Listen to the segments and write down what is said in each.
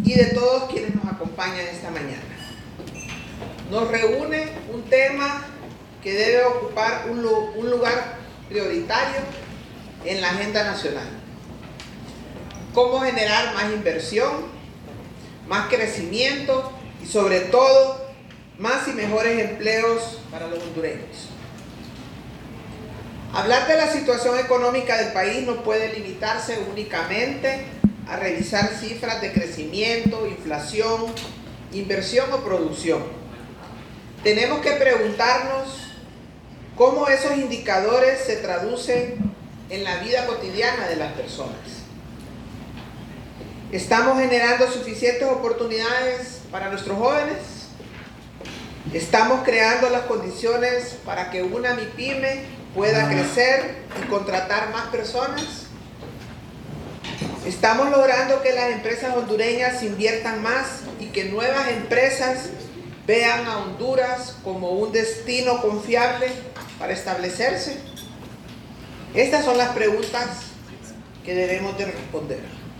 y de todos quienes nos acompañan esta mañana. Nos reúne un tema que debe ocupar un lugar prioritario en la agenda nacional. Cómo generar más inversión, más crecimiento y sobre todo más y mejores empleos para los hondureños. Hablar de la situación económica del país no puede limitarse únicamente a revisar cifras de crecimiento, inflación, inversión o producción. Tenemos que preguntarnos cómo esos indicadores se traducen en la vida cotidiana de las personas. ¿Estamos generando suficientes oportunidades para nuestros jóvenes? ¿Estamos creando las condiciones para que una MIPYME pueda crecer y contratar más personas? ¿Estamos logrando que las empresas hondureñas inviertan más y que nuevas empresas vean a Honduras como un destino confiable para establecerse? Estas son las preguntas que debemos de responder.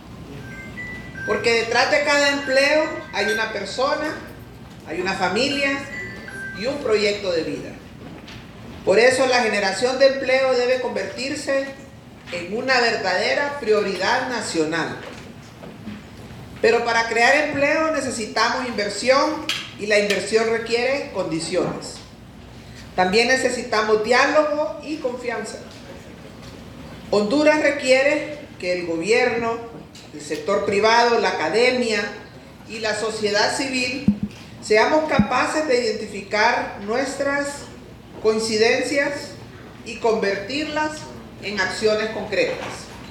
Porque detrás de cada empleo hay una persona, hay una familia y un proyecto de vida. Por eso la generación de empleo debe convertirse en una verdadera prioridad nacional. Pero para crear empleo necesitamos inversión y la inversión requiere condiciones. También necesitamos diálogo y confianza. Honduras requiere que el gobierno, el sector privado, la academia y la sociedad civil seamos capaces de identificar nuestras coincidencias y convertirlas en acciones concretas.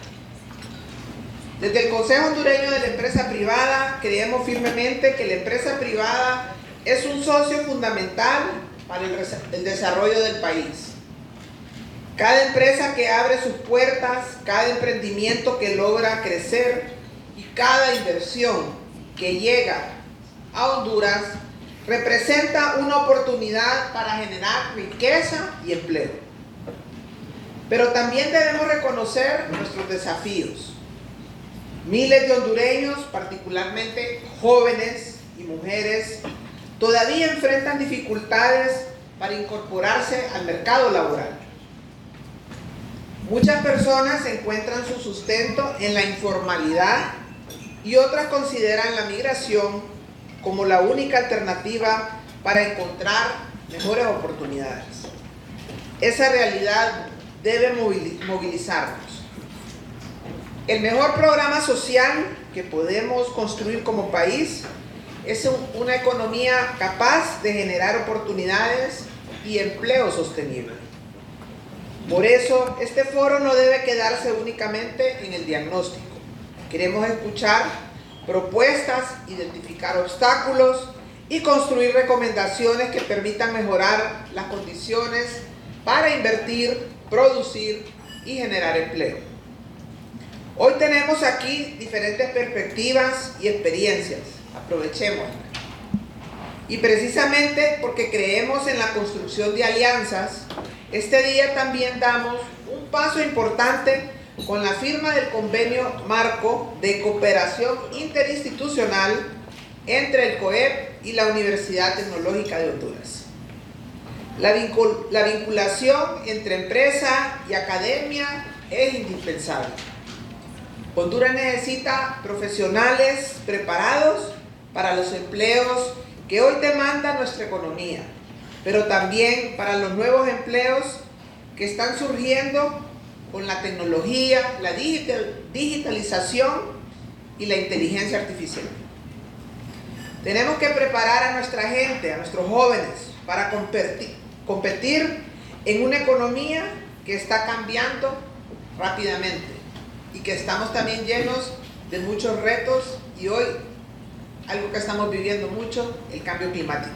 Desde el Consejo Hondureño de la Empresa Privada creemos firmemente que la empresa privada es un socio fundamental para el desarrollo del país. Cada empresa que abre sus puertas, cada emprendimiento que logra crecer y cada inversión que llega a Honduras representa una oportunidad para generar riqueza y empleo. Pero también debemos reconocer nuestros desafíos. Miles de hondureños, particularmente jóvenes y mujeres, todavía enfrentan dificultades para incorporarse al mercado laboral. Muchas personas encuentran su sustento en la informalidad y otras consideran la migración como la única alternativa para encontrar mejores oportunidades. Esa realidad debe movilizarnos. El mejor programa social que podemos construir como país es una economía capaz de generar oportunidades y empleo sostenible. Por eso, este foro no debe quedarse únicamente en el diagnóstico. Queremos escuchar propuestas, identificar obstáculos y construir recomendaciones que permitan mejorar las condiciones para invertir, producir y generar empleo. Hoy tenemos aquí diferentes perspectivas y experiencias. Aprovechémoslas. Y precisamente porque creemos en la construcción de alianzas, este día también damos un paso importante con la firma del convenio marco de cooperación interinstitucional entre el COEP y la Universidad Tecnológica de Honduras. La vinculación entre empresa y academia es indispensable. Honduras necesita profesionales preparados para los empleos que hoy demanda nuestra economía, pero también para los nuevos empleos que están surgiendo con la tecnología, la digitalización y la inteligencia artificial. Tenemos que preparar a nuestra gente, a nuestros jóvenes, para competir en una economía que está cambiando rápidamente y que estamos también llenos de muchos retos y hoy algo que estamos viviendo mucho, el cambio climático.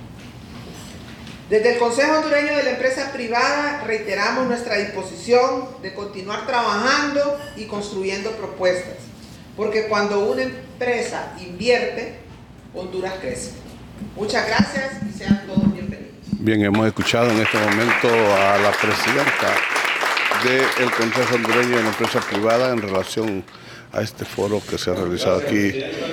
Desde el Consejo Hondureño de la Empresa Privada reiteramos nuestra disposición de continuar trabajando y construyendo propuestas, porque cuando una empresa invierte, Honduras crece. Muchas gracias y sean todos bienvenidos. Bien, hemos escuchado en este momento a la presidenta del Consejo Hondureño de la Empresa Privada en relación a este foro que se ha realizado aquí